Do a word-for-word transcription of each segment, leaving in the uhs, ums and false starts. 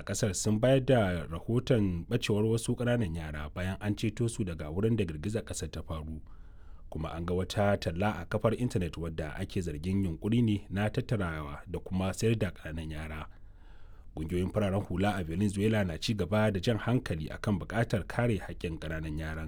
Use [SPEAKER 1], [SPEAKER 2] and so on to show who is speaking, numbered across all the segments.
[SPEAKER 1] ƙasar sun bayar da rahoton ɓacewar wasu ƙananan yara bayan an ceto su daga wurin da girgizar ƙasar ta faru, kuma an ga wata talla a kafar intanet wadda ake zargin yunkuri ne na tattarawa da kuma sayar da ƙananan yara. Ƙungiyoyin fararen hula a Venezuela na ci gaba da jan hankali akan buƙatar kare haƙƙin ƙananan yaran.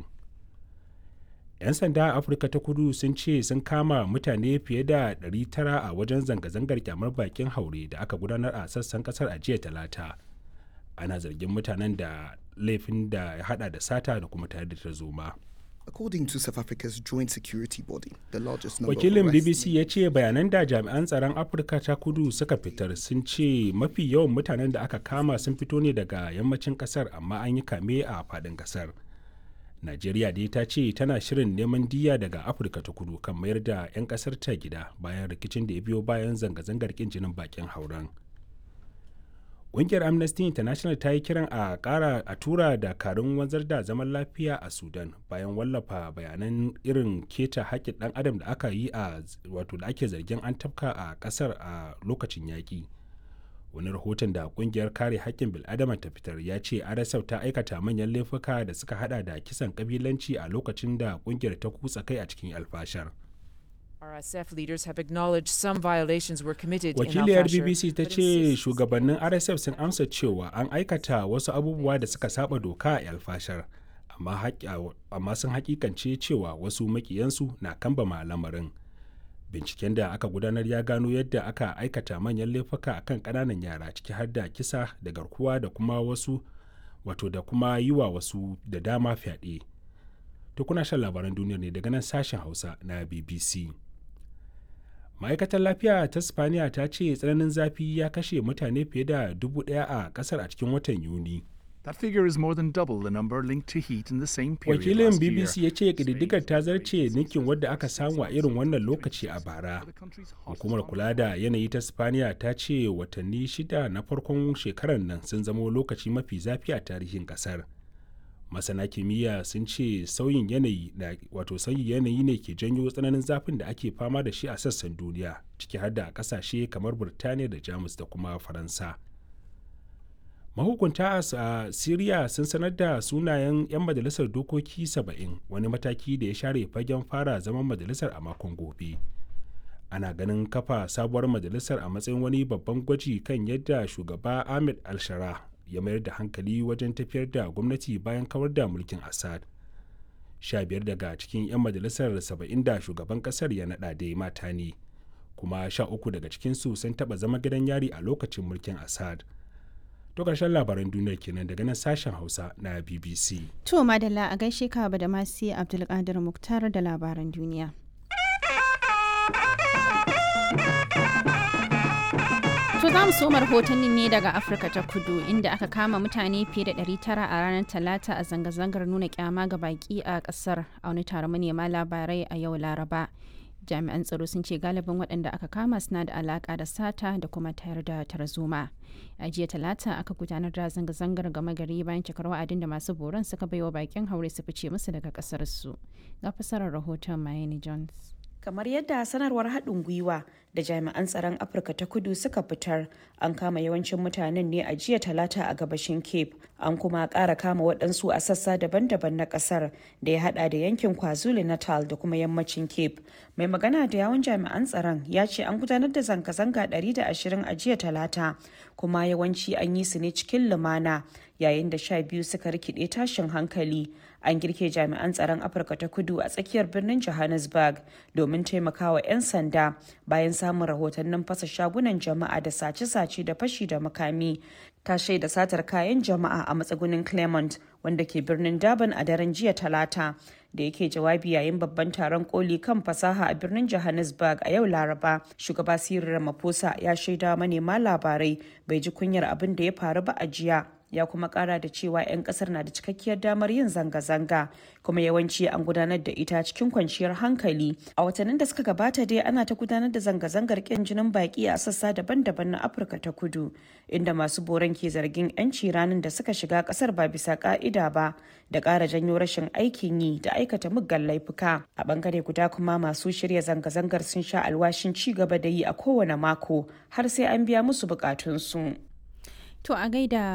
[SPEAKER 1] 'Yan sanda a Afirka ta Kudu sun ce sun kama mutane fiye da ɗari tara a wajen zanga-zangar kyamar bakin haure da aka gudanar a sassan kasar a jiya Talata. Ana zargin mutanen da laifin da ya hada da sata da kuma tare da tarzoma.
[SPEAKER 2] According to South Africa's joint security body, the largest number
[SPEAKER 1] Wakilin
[SPEAKER 2] of
[SPEAKER 1] B B C ya ce bayanan da jami'an tsaron Afirka ta Kudu suka fitar sun ce mafi yawan mutanen da aka kama sun fito ne daga yammacin kasar, amma an yi kame a faɗin kasar. Najeriya dai ta ce tana shirin neman diya daga Afirka ta Kudu kan mayar da 'yan kasar ta gida bayan rikicin da ya biyo bayan zanga-zangar kin jinin bakin hauren. Ƙungiyar Amnesty International ta yi kiran a ƙara a tura dakarun wanzar da zaman lafiya a Sudan bayan wallafa bayanan irin keta haƙƙin ɗan adam da aka yi a wato da ake zargin an tafka a ƙasar a lokacin yaƙi. Wani rahoton da kungiyar kare haƙƙin bil'adama ta fitar ya ce R S F ta aikata manyan laifuka da suka hada da kisan kabilanci a lokacin da kungiyar ta kutsa kai a cikin alfashar.
[SPEAKER 3] R S F leaders have acknowledged some violations were committed in
[SPEAKER 1] Wakiliyar
[SPEAKER 3] Al-Fashir,
[SPEAKER 1] B B C ta ce shugabannin R S F sun amsa cewa an aikata wasu abubuwa da suka saba doka a alfashar, amma, amma sun hakikance cewa wasu makiyansu na kambama lamarin. Binciken da aka gudanar ya gano yadda aka aikata manyan laifuka akan ƙananan yara, ciki har da kisa da garkuwa da kuma wasu wato da kuma yi wa wasu da dama fyaɗe. To kuna shan labaran duniyar ne daga nan sashen Hausa na B B C. Ma'aikatar lafiya ta Spaniya ta ce tsananin zafi ya kashe mutane fiye da dubu ɗaya a ƙasar a cikin watan Yuni.
[SPEAKER 4] That figure is more than double the number linked to heat in the same period
[SPEAKER 1] Wakilin
[SPEAKER 4] last
[SPEAKER 1] B B
[SPEAKER 4] year.
[SPEAKER 1] C ya ce ƙididdigar ta zarce ninkin wadda aka samu a irin wannan lokaci a bara. Hukumar kula da yanayi ta Spaniya ta ce watanni shida na farkon shekarar nan sun zama lokaci mafi zafi a tarihin ƙasar. Masana kimiyya sun ce sauyin yanayi na wato sauyin yanayi ne ke janyo tsananin zafin da ake fama da shi a sassan duniya, ciki har da ƙasashe kamar Burtaniya da Jamus da kuma Faransa. Mahukunta a Siriya sun sanar da sunayen 'yan majalisar dokoki saba'in, wani mataki da ya share fagen fara zaman majalisar a makon gobe. Ana ganin kafa sabuwar majalisar a matsayin wani babban gwaji kan yadda shugaba Ahmed al-Shara ya mayar da hankali wajen tafiyar da gwamnati bayan kawar da mulkin Assad. Sha biyar daga cikin 'yan majalisar saba'in da shugaban kasar ya naɗa dai mata ne, kuma sha uku daga cikinsu sun taɓa zama gidan yari a lokacin mulkin Assad. To ƙarshen labaran duniyar kenan daga nan sashen Hausa na B B C.
[SPEAKER 5] To madalla a gaishe ka ba da masu Abdulkadir Muktar da labaran duniya. To za mu soma rahotannin ne daga Afirka ta Kudu, inda aka kama mutane fiye da ɗari tara a ranar Talata a zanga-zangar nuna kyama ga baki a ƙasar a wani taron manema labarai a yau Laraba. Jami'an tsaro sun ce galibin waɗanda aka kama suna da alaƙa da sata da kuma tayar da tarzoma. A jiya Talata aka gudanar da zanga-zangar gama gari bayan cikar wa'adin da masu boron suka baiwa bakin haure su fice musu daga ƙasarsu. Ga fasarar rahoton Mayeni Jones.
[SPEAKER 6] Kamar yadda sanarwar haɗin gwiwa da jami'an tsaron Afirka ta Kudu suka fitar, an kama yawancin mutanen ne a jiya Talata a gabashin Cape, an kuma ƙara kama waɗansu a sassa daban-daban na ƙasar da ya haɗa da yankin KwaZulu Natal da kuma yammacin Cape. Mai magana da yawun jami'an tsaron ya ce an gudanar da zanga-zanga ɗari da ashirin a jiya Talata, kuma yawanci an yi su ne cikin lumana, yayin da sha biyu suka rikide tashin hankali. An girke jami'an tsaron Afirka ta Kudu a tsakiyar birnin Johannesburg domin taimakawa 'yan sanda bayan samun rahotannin fasa shagunan jama'a da sace-sace da fashi da makami. Ta shaida satar kayan jama'a a matsugunin Claremont wanda ke birnin Durban a daren jiya Talata. Da yake jawabi yayin babban taron koli kan fasaha a birnin Johannesburg a yau Laraba, shugaba Cyril Ramaphosa ya shaida manema labarai bai ji kunyar abin da ya faru ba a jiya. Ya kuma kara da cewa 'yan kasar na da cikakkiyar damar yin zanga-zanga, kuma yawanci an gudanar da ita cikin kwanciyar hankali. A watannin da suka gabata dai ana ta gudanar da zanga-zangar ƙin jinin baki a sassa daban-daban na Afirka ta Kudu, inda masu boron ke zargin 'yanci ranar da suka shiga kasar ba bisa ka'ida ba, da ƙara janyo rashin aikin yi da aikata muggan laifuka. A bangare guda kuma masu shirya zanga-zangar sun sha alwashin ci gaba da yi a kowane mako har sai an biya musu bukatunsu.
[SPEAKER 5] To a gaida